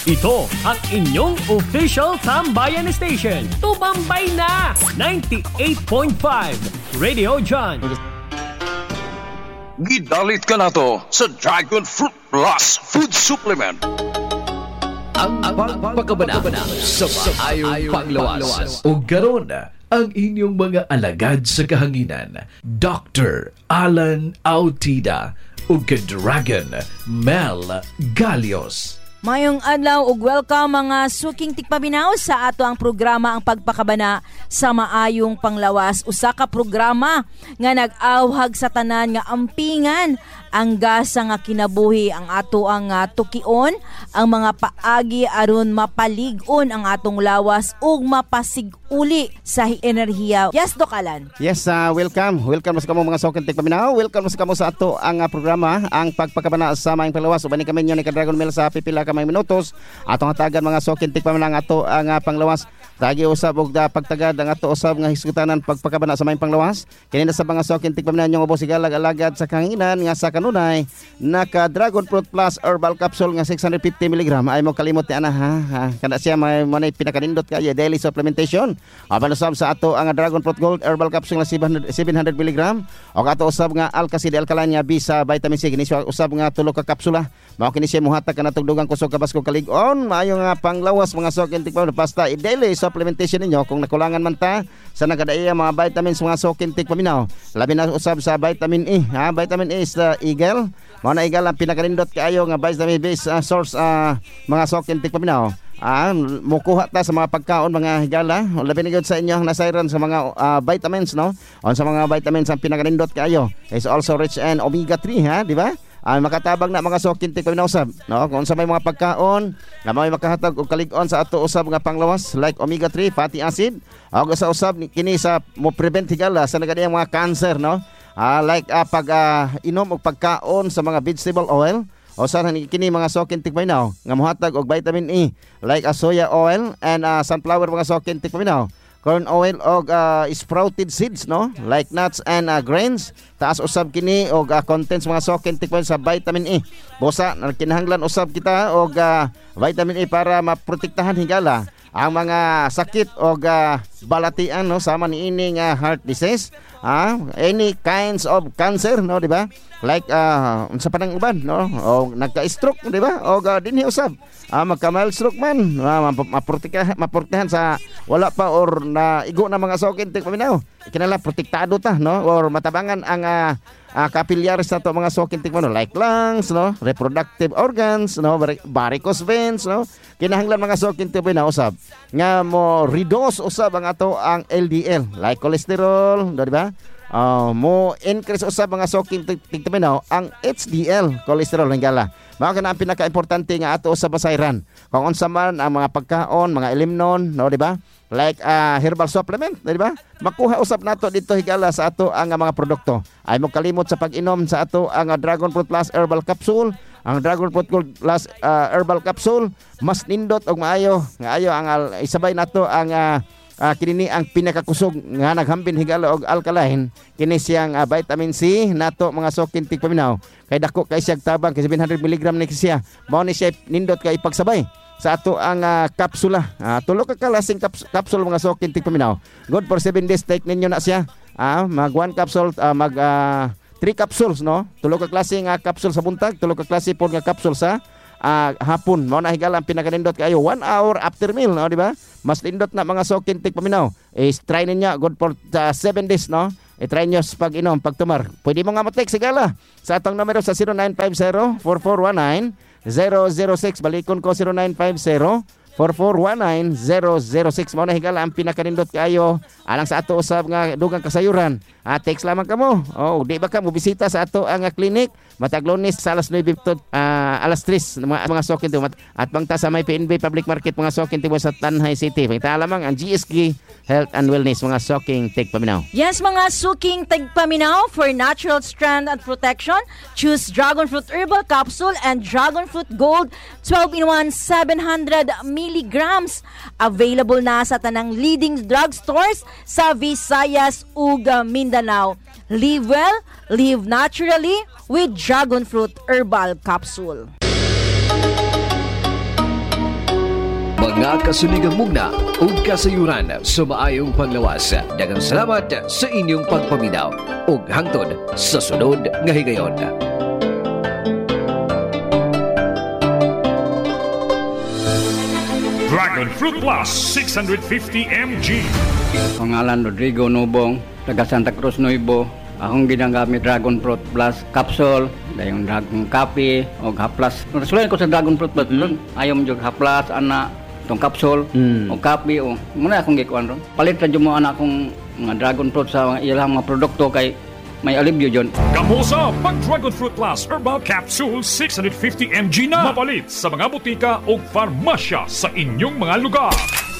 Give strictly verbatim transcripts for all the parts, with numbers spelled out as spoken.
Ito ang inyong official Tambayan Station. Tumambay na! ninety-eight point five Radio John. Gidalit ka na to sa Dragon Fruit Plus Food Supplement. Ang pagpakabana sa maayong panglawas. O garon ang inyong mga alagad sa kahanginan. Doctor Alan Autida o ka-Dragon Mel Galios. Mayong adlaw ug welcome mga suking tikpaminaw sa ato ang programa ang pagpakabana sa maayong panglawas. Usa ka programa nga nag-awhag sa tanan nga ampingan ang gasa nga kinabuhi ang ato ang uh, tukion, ang mga paagi aron mapalig-on ang atong lawas ug mapasiguli sa enerhiya. Yes, Doc Alan. Yes, uh, welcome. Welcome sa kamo mga suking tikpaminaw. Welcome sa kamo sa ato ang uh, programa ang pagpakabana sa maayong panglawas. Ubani kami nyo ni ka-Dragon Mel sa pipila ka may minutos atong hatagan mga sokin tikpa man ang ato ang uh, panglawas tagi usab og da pagtagad ang ato usab nga hisgutanan pagpakabana sa may panglawas kini na sa mga sokin tikpa man yung ubos igalag-alagad sa kanginan nga sa kanunay naka Dragon Fruit Plus Herbal Capsule nga six hundred fifty milligrams ay mo kalimot ni ana ha, ha. Kana siya may manay pinakanindot kay daily supplementation aban usab sa ato ang Dragon Fruit Gold Herbal Capsule nga seven hundred milligrams og ato usab nga Alka-Seed Alkaline nga bisa vitamin C kini usab nga tulo ka kapsula mao kini siya muhatag kana tugdugang kusog kabas ko kalig-on maayo nga panglawas mga sokin tikpa basta i-daily supplementation ninyo kung nakulangan man ta sa nagadaiya mga vitamins mga sokin tikpa minaw labi na usab sa vitamin E ha vitamin E is the eagle mao na eagle ang pinakanindot kaayo nga vitamin based uh, source uh, mga sokin tikpa minaw ah mukuha ta sa mga pagkaon mga higala labi na gyud sa inyo nasayran sa mga uh, vitamins no on sa mga vitamins ang pinakanindot kaayo is also rich in omega three ha di ba ay makatabang na mga sokin tikpa usab no kung sa may mga pagkaon nga may makahatag og kalig-on sa ato usab nga panglawas like omega three fatty acid og sa usab kini sa mo prevent higala sa nagadiyang mga cancer no ah, like uh, pag uh, inom og pagkaon sa mga vegetable oil o sa kini mga sokin tikpa nga mohatag og vitamin E like uh, soya oil and uh, sunflower mga sokin tikpa corn oil og uh, sprouted seeds no like nuts and uh, grains taas usab kini og uh, contents mga sokin tikpan sa vitamin E bosa kinahanglan usab kita og uh, vitamin E para maprotektahan higala ang mga sakit og uh, balatian no sama ni ining uh, heart disease ah any kinds of cancer no di ba like uh, unsa pa nang uban no o nagka-stroke di ba o uh, dinhi usab ah magka-mild stroke man ah, maprotektahan maprotektahan sa wala pa or na igo na mga sokin tikpa minaw kinala protektado ta no or matabangan ang uh, uh, kapilyares sa to mga sokin tikpa no like lungs no reproductive organs no varicose veins no kinahanglan mga sokin tikpa minaw usab nga mo reduce usab ang ato ang L D L like cholesterol di ba uh, mo increase usab mga sokin tikpa minaw ang H D L cholesterol hingala mao kana ang pinaka-importante nga ato sa basayran kung unsa man ang mga pagkaon mga ilimnon no di ba like uh, herbal supplement di ba makuha usab nato dito higala sa ato ang mga produkto ay mo kalimot sa pag-inom sa ato ang uh, Dragon Fruit Plus Herbal Capsule ang Dragon Fruit Plus uh, Herbal Capsule mas nindot og maayo nga ayo ang uh, isabay nato ang uh, Uh, kini ang pinakakusog nga naghambin higala og alkaline kini siyang uh, vitamin C nato mga sokin tikpa minaw kay dako kay siyang tabang kay seven hundred milligrams ni siya mao ni siya nindot kay ipagsabay sa ato ang uh, kapsula uh, tulo ka kalasing kaps- kapsul mga sokin tikpa minaw good for seven days take ninyo na siya uh, mag one capsule uh, mag uh, three capsules no tulo ka klase nga capsule sa buntag tulo ka klase pod nga capsule sa uh, hapon mao na higala ang pinakanindot kayo one hour after meal no di ba mas lindot na mga sokin tikpa minaw is try ninyo good for uh, seven days no i-try nyo sa pag-inom pagtumar pwede mo nga mo-text sigala sa atong numero sa zero nine five zero four four one nine zero zero six balikon ko zero nine five zero four four one nine zero zero six mao na higala ang pinakanindot kayo alang sa ato usab nga dugang kasayuran ah, text lamang kamo oh di ba ka mo bisita sa ato ang clinic matag Lunes sa alas nine to uh, alas tres mga, mga sokin to at bangta sa may P N B Public Market mga sokin to sa Tanhay City pangita lamang ang G S K Health and Wellness mga soking tigpaminaw. Yes mga suking tigpaminaw for natural strength and protection choose Dragon Fruit Herbal Capsule and Dragon Fruit Gold twelve in one seven hundred milligrams available na sa tanang leading drugstores sa Visayas ug Mindanao. Live well, live naturally with Dragon Fruit Herbal Capsule. mga kasuligang mugna ug kasayuran sa maayong panglawas. Daghang salamat sa inyong pagpaminaw ug hangtod sa sunod nga higayon. Dragon Fruit Plus six hundred fifty milligrams. Pangalan Rodrigo Nubong, taga Santa Cruz, Nuevo. Akong ginagamit Dragon Fruit Plus capsule, dahil Dragon Coffee o Haplas. Nasuloyan ko sa Dragon Fruit Plus, mm. ayaw mo yung Haplas, ana, itong capsule, mm. o coffee, o muna akong gikuan ron. Palit na mo anak kong mga Dragon Fruit sa ilang mga produkto kay may alibyo dyan. Kamusa, pag Dragon Fruit Plus Herbal Capsule six hundred fifty milligrams na mapalit sa mga butika o farmasya sa inyong mga lugar.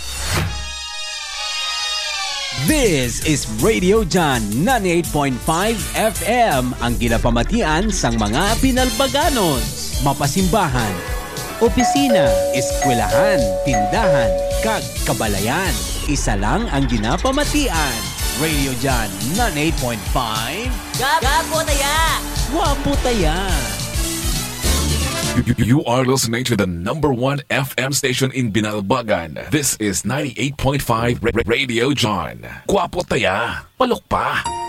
This is Radio John ninety-eight point five F M, ang ginapamatian sang mga pinalbaganos, mapasimbahan, opisina, eskwelahan, tindahan, kag kabalayan. Isa lang ang ginapamatian. Radio John ninety-eight point five. Gapo taya! Wapo taya! You, you are listening to the number one F M station in Binalbagan. This is ninety-eight point five Radio John. Guwapo taya, palok pa.